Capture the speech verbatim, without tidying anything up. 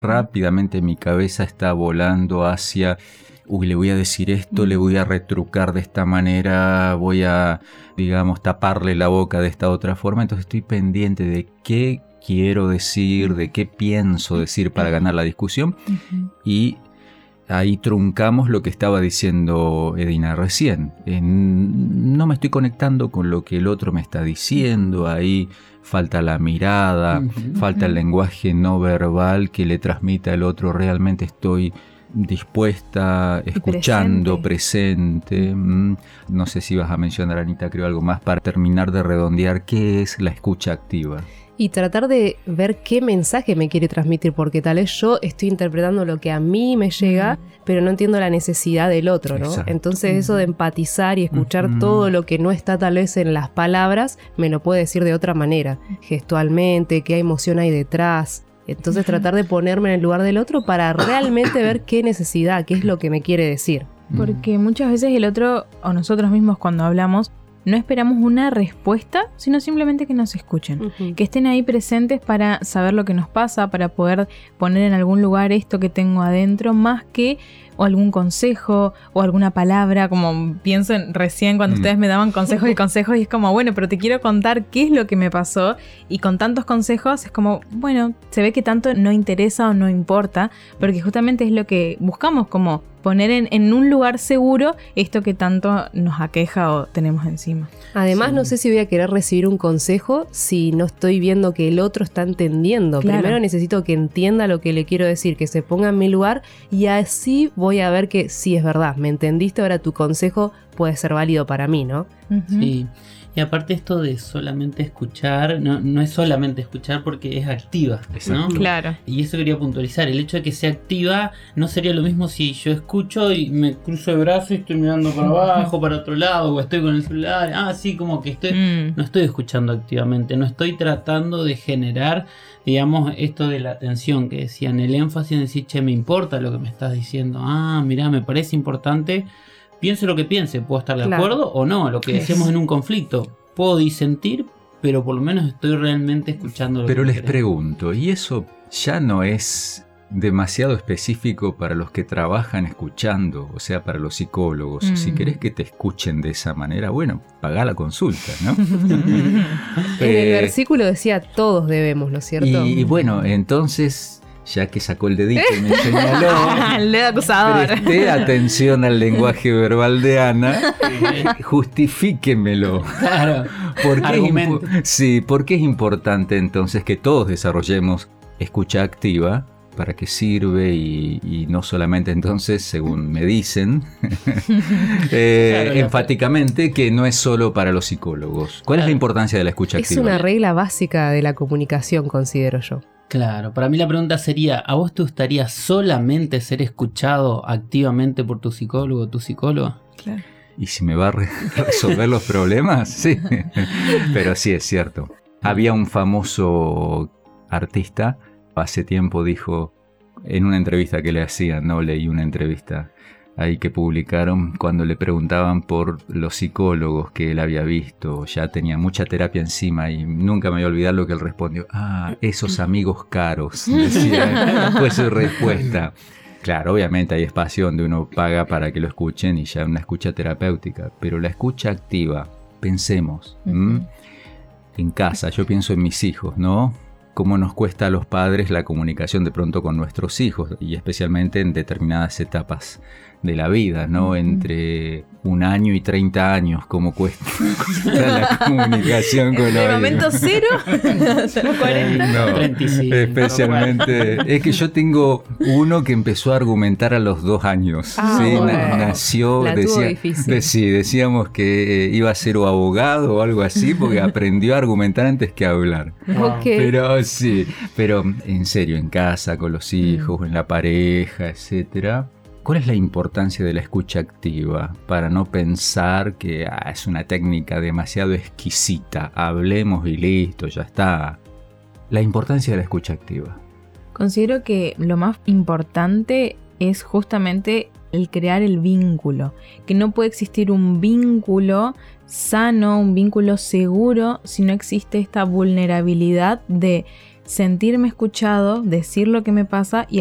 rápidamente mi cabeza está volando hacia, uy, le voy a decir esto, le voy a retrucar de esta manera, voy a, digamos, taparle la boca de esta otra forma. Entonces estoy pendiente de qué quiero decir, de qué pienso decir para ganar la discusión. Uh-huh. Y ahí truncamos lo que estaba diciendo Edina recién. En, no me estoy conectando con lo que el otro me está diciendo. Ahí falta la mirada, uh-huh, falta uh-huh. el lenguaje no verbal que le transmita al otro. Realmente estoy dispuesta, escuchando, presente. presente. Mm, no sé si vas a mencionar, Anita, creo algo más para terminar de redondear qué es la escucha activa. Y tratar de ver qué mensaje me quiere transmitir, porque tal vez yo estoy interpretando lo que a mí me llega, uh-huh. pero no entiendo la necesidad del otro, ¿no? Exacto. Entonces eso de empatizar y escuchar uh-huh. todo lo que no está tal vez en las palabras, me lo puede decir de otra manera, gestualmente, qué emoción hay detrás. Entonces uh-huh. tratar de ponerme en el lugar del otro para realmente ver qué necesidad, qué es lo que me quiere decir. Porque muchas veces el otro, o nosotros mismos cuando hablamos, no esperamos una respuesta, sino simplemente que nos escuchen. Uh-huh. Que estén ahí presentes para saber lo que nos pasa, para poder poner en algún lugar esto que tengo adentro, más que o algún consejo o alguna palabra, como pienso en recién cuando mm. ustedes me daban consejos y consejos y es como, bueno, pero te quiero contar qué es lo que me pasó, y con tantos consejos es como, bueno, se ve que tanto no interesa o no importa, porque justamente es lo que buscamos, como poner en, en un lugar seguro esto que tanto nos aqueja o tenemos encima. Además, sí. no sé si voy a querer recibir un consejo si no estoy viendo que el otro está entendiendo. Claro. Primero necesito que entienda lo que le quiero decir, que se ponga en mi lugar, y así voy a ver que sí es verdad, me entendiste, ahora tu consejo puede ser válido para mí, ¿no? Uh-huh. Sí. Y aparte esto de solamente escuchar, no, no es solamente escuchar porque es activa, ¿no? Claro. Y eso quería puntualizar, el hecho de que sea activa no sería lo mismo si yo escucho y me cruzo de brazos y estoy mirando para abajo, para otro lado, o estoy con el celular, ah, sí, como que estoy, mm. no estoy escuchando activamente, no estoy tratando de generar, digamos, esto de la atención que decían, el énfasis en decir, che, me importa lo que me estás diciendo, ah, mirá, me parece importante. Piense lo que piense, puedo estar de claro. acuerdo o no, lo que decíamos en un conflicto. Puedo disentir, pero por lo menos estoy realmente escuchando lo pero que les querés. Pregunto, ¿y eso ya no es demasiado específico para los que trabajan escuchando? O sea, para los psicólogos. Mm. Si querés que te escuchen de esa manera, bueno, pagá la consulta, ¿no? En eh, el versículo decía, todos debemos, ¿no es cierto? Y, y bueno, entonces... ya que sacó el dedito y me señaló, el dedo acusador. Presté atención al lenguaje verbal de Ana, justifíquemelo. Claro, ¿Por qué, es impo- sí, ¿por qué es importante entonces que todos desarrollemos escucha activa? ¿Para qué sirve? Y, y no solamente entonces, según me dicen, eh, claro, enfáticamente que no es solo para los psicólogos. ¿Cuál claro. es la importancia de la escucha es activa? Es una regla básica de la comunicación, considero yo. Claro, para mí la pregunta sería, ¿a vos te gustaría solamente ser escuchado activamente por tu psicólogo o tu psicóloga? Claro. ¿Y si me va a re- resolver los problemas? Sí, pero sí es cierto. Había un famoso artista, hace tiempo dijo, en una entrevista que le hacían, no leí una entrevista ahí que publicaron, cuando le preguntaban por los psicólogos que él había visto, ya tenía mucha terapia encima y nunca me voy a olvidar lo que él respondió. Ah, esos amigos caros, decía, fue su respuesta. Claro, obviamente hay espacio donde uno paga para que lo escuchen y ya una escucha terapéutica, pero la escucha activa, pensemos, uh-huh. en casa, yo pienso en mis hijos, ¿no? Cómo nos cuesta a los padres la comunicación de pronto con nuestros hijos y especialmente en determinadas etapas de la vida, ¿no? Entre un año y treinta años, cómo cuesta la comunicación con los hijos. ¿De momento cero hasta los cuarenta? No, treinta y cinco, especialmente. Es que yo tengo uno que empezó a argumentar a los dos años. Ah, sí, bueno. na- nació, la decía, tuvo difícil. de, sí, decíamos que eh, iba a ser o abogado o algo así porque aprendió a argumentar antes que a hablar. Wow. Okay. Pero sí, pero en serio, en casa, con los hijos, mm. en la pareja, etcétera. ¿Cuál es la importancia de la escucha activa? Para no pensar que ah, es una técnica demasiado exquisita. Hablemos y listo, ya está. La importancia de la escucha activa. Considero que lo más importante es justamente el crear el vínculo. Que no puede existir un vínculo sano, un vínculo seguro, si no existe esta vulnerabilidad de sentirme escuchado, decir lo que me pasa y